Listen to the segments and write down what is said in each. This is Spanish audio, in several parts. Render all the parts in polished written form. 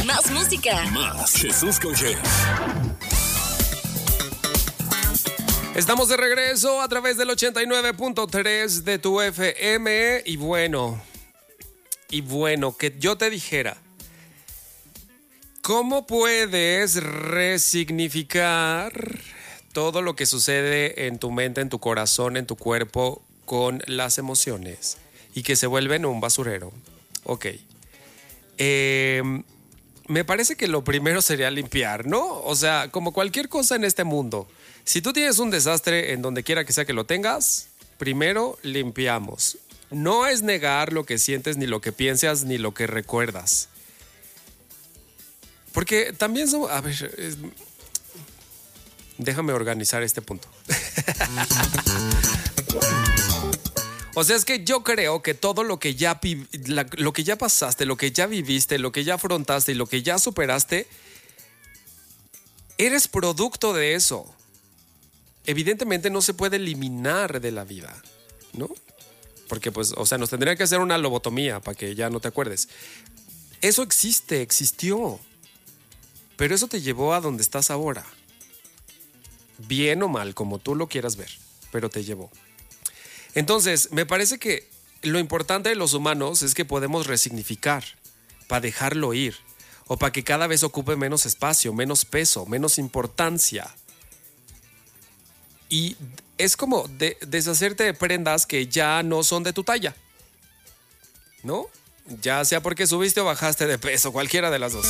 Más música. Más Jesús con J. Estamos de regreso a través del 89.3 de tu FM. Y bueno, que yo te dijera, ¿cómo puedes resignificar todo lo que sucede en tu mente, en tu corazón, en tu cuerpo con las emociones y que se vuelven un basurero? Ok. Me parece que lo primero sería limpiar, ¿no? O sea, como cualquier cosa en este mundo, si tú tienes un desastre en donde quiera que sea que lo tengas, primero limpiamos. No es negar lo que sientes, ni lo que piensas, ni lo que recuerdas. Porque también somos... A ver, déjame organizar este punto. O sea, es que yo creo que todo lo que ya pasaste, lo que ya viviste, lo que ya afrontaste y lo que ya superaste, eres producto de eso. Evidentemente no se puede eliminar de la vida, ¿no? Porque pues, o sea, nos tendría que hacer una lobotomía para que ya no te acuerdes. Eso existió. Pero eso te llevó a donde estás ahora. Bien o mal, como tú lo quieras ver, pero te llevó. Entonces, me parece que lo importante de los humanos es que podemos resignificar para dejarlo ir o para que cada vez ocupe menos espacio, menos peso, menos importancia. Y es como deshacerte de prendas que ya no son de tu talla, ¿no? Ya sea porque subiste o bajaste de peso, cualquiera de las dos.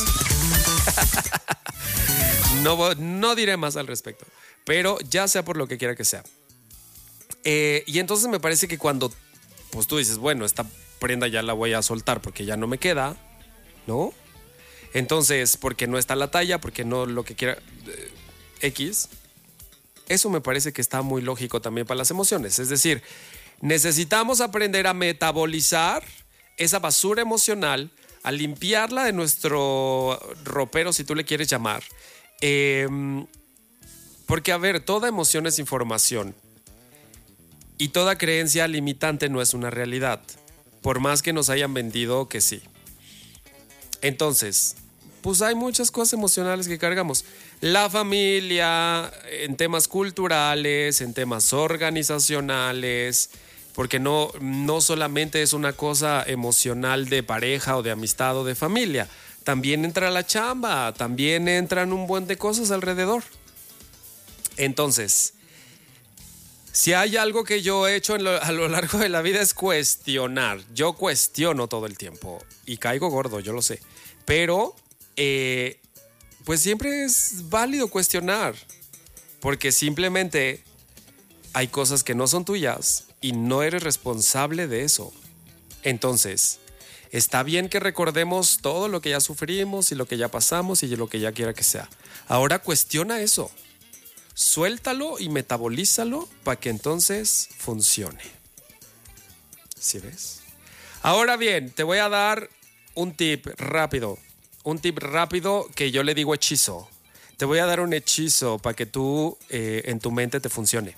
No diré más al respecto, pero ya sea por lo que quiera que sea. Y entonces me parece que cuando pues tú dices, bueno, esta prenda ya la voy a soltar porque ya no me queda, ¿no? Entonces, porque no está la talla, porque no lo que quiera X. Eso me parece que está muy lógico también para las emociones. Es decir, necesitamos aprender a metabolizar esa basura emocional, a limpiarla de nuestro ropero, si tú le quieres llamar. Porque, a ver, toda emoción es información. Y toda creencia limitante no es una realidad, por más que nos hayan vendido que sí. Entonces, pues hay muchas cosas emocionales que cargamos. La familia, en temas culturales, en temas organizacionales, porque no solamente es una cosa emocional de pareja o de amistad o de familia. También entra la chamba, también entran un buen de cosas alrededor. Entonces, si hay algo que yo he hecho a lo largo de la vida es cuestionar. Yo cuestiono todo el tiempo y caigo gordo, yo lo sé. Pero, pues siempre es válido cuestionar. Porque simplemente hay cosas que no son tuyas y no eres responsable de eso. Entonces, está bien que recordemos todo lo que ya sufrimos y lo que ya pasamos y lo que ya quiera que sea. Ahora cuestiona eso. Suéltalo y metabolízalo para que entonces funcione. ¿Sí ves? Ahora bien, te voy a dar un tip rápido. Un tip rápido que yo le digo hechizo. Te voy a dar un hechizo para que tú en tu mente te funcione.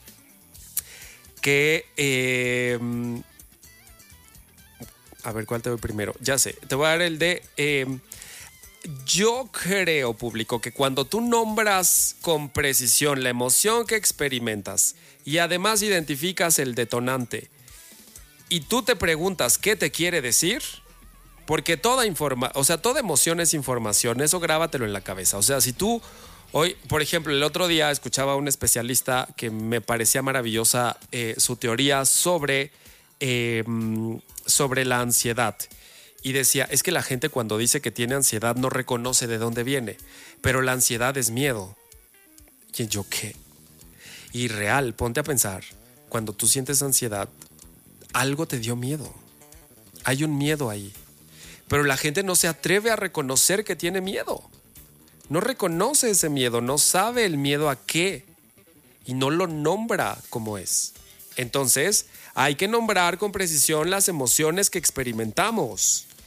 A ver, ¿cuál te doy primero? Ya sé, te voy a dar el de... Yo creo, público, que cuando tú nombras con precisión la emoción que experimentas y además identificas el detonante y tú te preguntas qué te quiere decir, porque toda emoción es información, eso grábatelo en la cabeza. O sea, si tú hoy, por ejemplo, el otro día escuchaba a un especialista que me parecía maravillosa su teoría sobre la ansiedad. Y decía, es que la gente cuando dice que tiene ansiedad no reconoce de dónde viene, pero la ansiedad es miedo. ¿Y yo qué? Y real, ponte a pensar, cuando tú sientes ansiedad, algo te dio miedo. Hay un miedo ahí. Pero la gente no se atreve a reconocer que tiene miedo. No reconoce ese miedo, no sabe el miedo a qué y no lo nombra como es. Entonces, hay que nombrar con precisión las emociones que experimentamos.